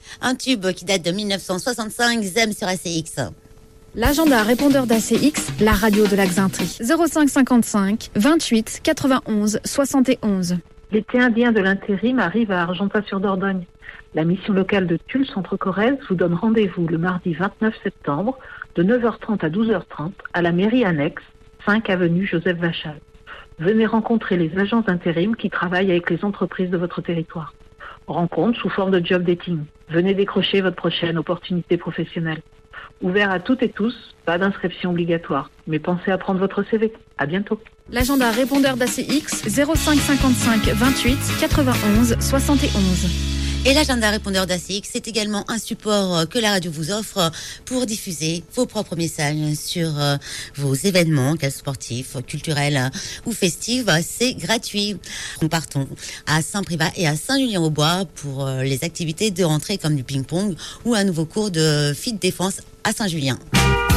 Un tube qui date de 1965, Zem sur ACX. L'agenda répondeur d'ACX, la radio de la Xaintrie. 05 55 28 91 71. L'été indien de l'intérim arrive à Argentat-sur-Dordogne. La mission locale de Tulle Centre-Corrèze vous donne rendez-vous le mardi 29 septembre de 9h30 à 12h30 à la mairie annexe, 5 avenue Joseph Vachal. Venez rencontrer les agents d'intérim qui travaillent avec les entreprises de votre territoire. Rencontre sous forme de job dating. Venez décrocher votre prochaine opportunité professionnelle. Ouvert à toutes et tous, pas d'inscription obligatoire. Mais pensez à prendre votre CV. À bientôt. L'agenda répondeur d'ACX 05 55 28 91 71. Et l'agenda répondeur d'ACX, c'est également un support que la radio vous offre pour diffuser vos propres messages sur vos événements, qu'ils sportifs, culturels ou festifs. C'est gratuit. Nous partons à Saint-Privat et à Saint-Julien-au-Bois pour les activités de rentrée comme du ping-pong ou un nouveau cours de fit défense à Saint-Julien.